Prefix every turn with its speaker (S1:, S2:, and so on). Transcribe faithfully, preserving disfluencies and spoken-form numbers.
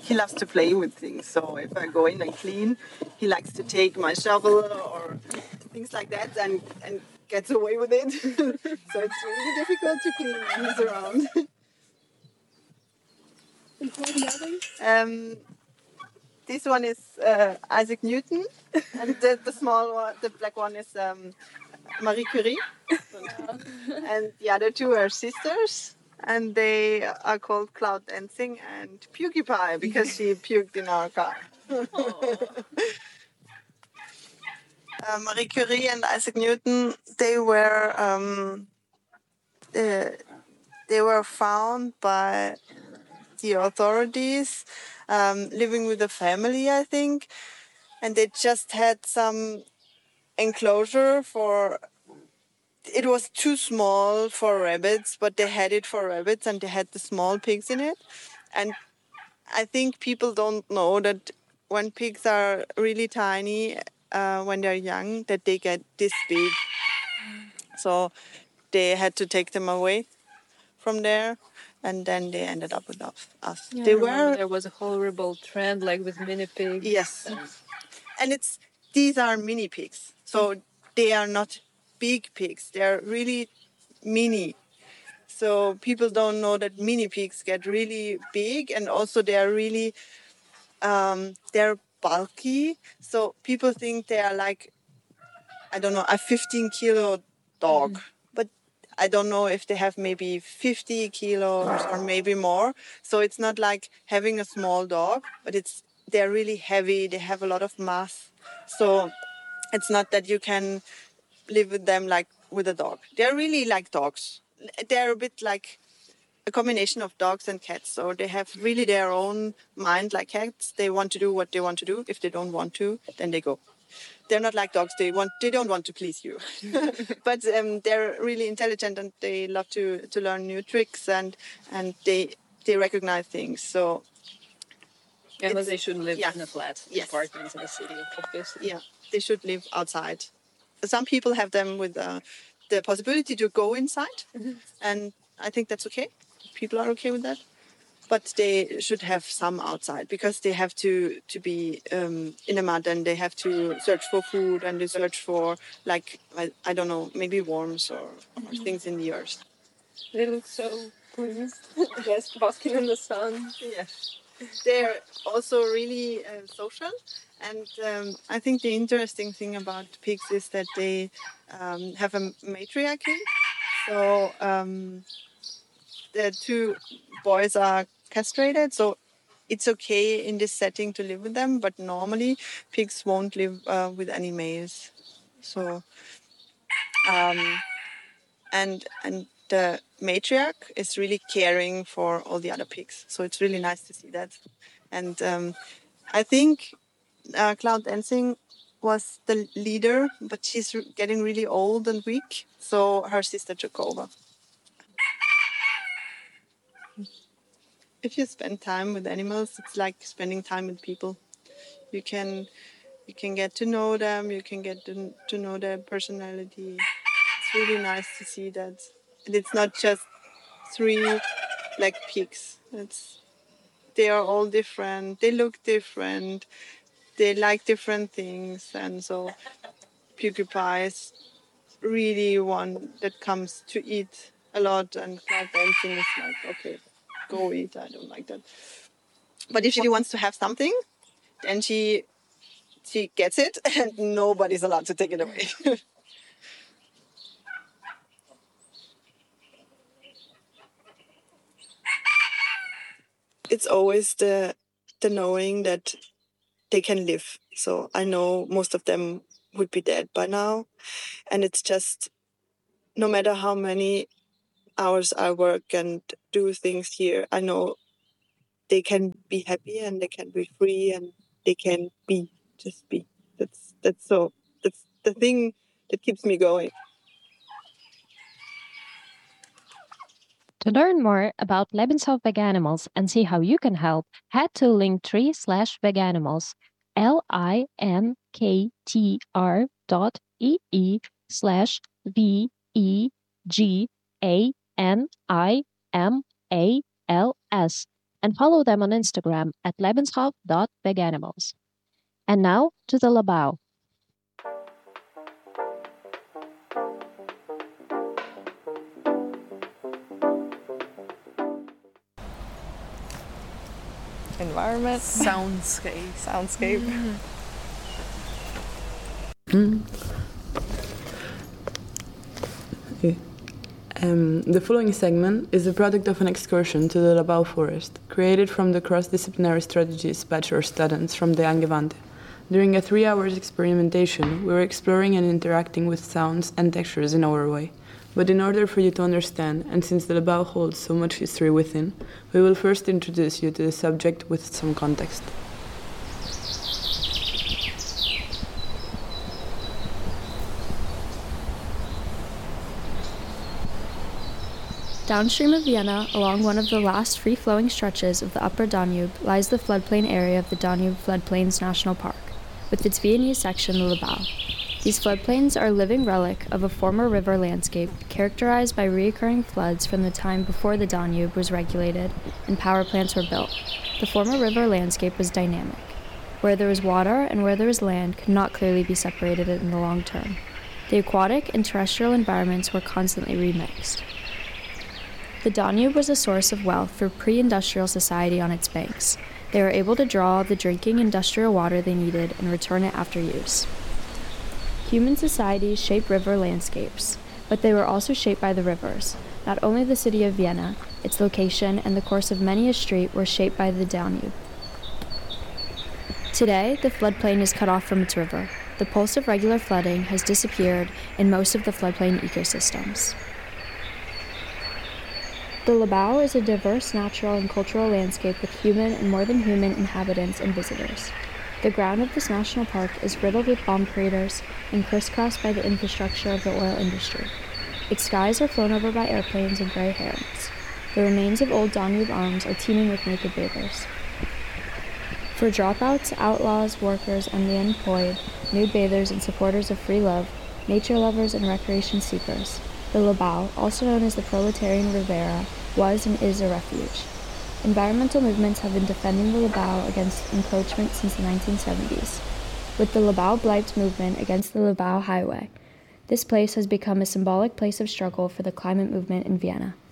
S1: he loves to play with things. So if I go in and clean, he likes to take my shovel or things like that and, and gets away with it. So it's really difficult to clean when he's around.
S2: And who are the others?
S1: Um, this one is uh, Isaac Newton, and the, the small one, the black one is um, Marie Curie. And the other two are sisters, and they are called Cloud Dancing and PewDiePie because she puked in our car. uh, Marie Curie and Isaac Newton, they were um, uh, they were found by the authorities um, living with a family, I think, and they just had some enclosure for. It was too small for rabbits, but they had it for rabbits and they had the small pigs in it. And I think people don't know that when pigs are really tiny, uh, when they're young, that they get this big. So they had to take them away from there, and then they ended up with us.
S2: Yeah,
S1: they
S2: I remember
S1: were
S2: there was a horrible trend like with mini pigs.
S1: Yes, and it's these are mini pigs, so they are not big pigs. They're really mini. So people don't know that mini pigs get really big, and also they are really um, they're bulky. So people think they are like I don't know a fifteen kilo dog, mm. but I don't know if they have maybe fifty kilos or maybe more. So it's not like having a small dog, but it's they're really heavy. They have a lot of mass. So it's not that you can live with them like with a dog. They're really like dogs. They're a bit like a combination of dogs and cats. So they have really their own mind like cats. They want to do what they want to do. If they don't want to, then they go. They're not like dogs. They want. They don't want to please you, but um, they're really intelligent and they love to, to learn new tricks and and they they recognize things. So
S2: yeah, but they shouldn't live
S1: yeah.
S2: in a flat
S1: yes.
S2: apartment in the city, obviously.
S1: Yeah, they should live outside. Some people have them with uh, the possibility to go inside, mm-hmm. and I think that's okay. People are okay with that. But they should have some outside because they have to, to be um, in the mud and they have to search for food and they search for, like, I, I don't know, maybe worms or, or things in the earth.
S2: They look so pleased, yes, basking in the sun.
S1: Yes. They're also really uh, social. And um, I think the interesting thing about pigs is that they um, have a matriarchy. So um, the two boys are castrated, so it's okay in this setting to live with them, but normally pigs won't live uh, with any males. So, um, and and the matriarch is really caring for all the other pigs. So it's really nice to see that. And um, I think uh, Cloud Dancing was the leader, but she's getting really old and weak, so her sister took over. If you spend time with animals, it's like spending time with people. You can you can get to know them, you can get to, to know their personality. It's really nice to see that. And it's not just three like pigs. It's they are all different, they look different, they like different things, and so PewDiePie is really one that comes to eat a lot, and Cloud Dancing is like, okay, go eat, I don't like that. But if she wants to have something, then she she gets it, and nobody's allowed to take it away. It's always the the knowing that they can live. So I know most of them would be dead by now, and it's just no matter how many hours I work and do things here, I know they can be happy and they can be free and they can be just be. That's that's so that's the thing that keeps me going.
S3: To learn more about Lebenshof Veganimals and see how you can help, head to linktree slash veganimals, L-I-N-K-T-R dot E-E slash V-E-G-A-N-I-M-A-L-S and follow them on Instagram at lebenshof dot veganimals. And now to the Labao.
S2: Environment.
S4: Soundscape.
S2: Soundscape.
S4: Mm. Okay. Um, the following segment is the product of an excursion to the Labao forest, created from the cross-disciplinary strategies bachelor students from the Angewandte. During a three hours experimentation, we were exploring and interacting with sounds and textures in our way. But in order for you to understand, and since the Labao holds so much history within, we will first introduce you to the subject with some context.
S5: Downstream of Vienna, along one of the last free-flowing stretches of the Upper Danube, lies the floodplain area of the Danube Floodplains National Park, with its Viennese section, the Labao. These floodplains are a living relic of a former river landscape characterized by recurring floods from the time before the Danube was regulated and power plants were built. The former river landscape was dynamic. Where there was water and where there was land could not clearly be separated in the long term. The aquatic and terrestrial environments were constantly remixed. The Danube was a source of wealth for pre-industrial society on its banks. They were able to draw the drinking industrial water they needed and return it after use. Human societies shape river landscapes, but they were also shaped by the rivers. Not only the city of Vienna, its location, and the course of many a street were shaped by the Danube. Today, the floodplain is cut off from its river. The pulse of regular flooding has disappeared in most of the floodplain ecosystems. The Labao is a diverse natural and cultural landscape with human and more than human inhabitants and visitors. The ground of this national park is riddled with bomb craters and crisscrossed by the infrastructure of the oil industry. Its skies are flown over by airplanes and gray herons. The remains of old Danube arms are teeming with naked bathers. For dropouts, outlaws, workers, and the unemployed, nude bathers and supporters of free love, nature lovers and recreation seekers, the Labao, also known as the Proletarian Riviera, was and is a refuge. Environmental movements have been defending the Labao against encroachment since the nineteen seventies. With the Labao Bleibt movement against the Labao Highway, this place has become a symbolic place of struggle for the climate movement in Vienna.